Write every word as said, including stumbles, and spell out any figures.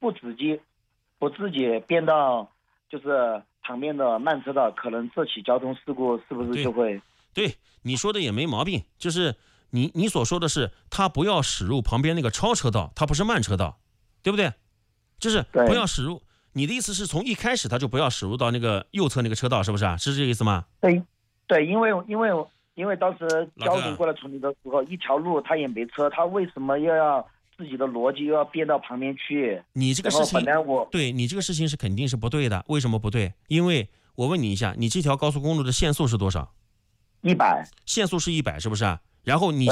不自己不自己变到就是旁边的慢车道，可能这起交通事故是不是就会？ 对，对你说的也没毛病，就是你你所说的是他不要驶入旁边那个超车道，他不是慢车道，对不对？就是不要驶入。你的意思是从一开始他就不要驶入到那个右侧那个车道，是不是啊？是这个意思吗？ 对，对，因为因为因为当时交警过来处理的时候，一条路他也没车，他为什么又要自己的逻辑又要变到旁边去？ 你这个事情， 本来我对你这个事情是肯定是不对的。为什么不对？因为我问你一下，你这条高速公路的限速是多少？ 一百， 限速是一百，是不是啊？然后你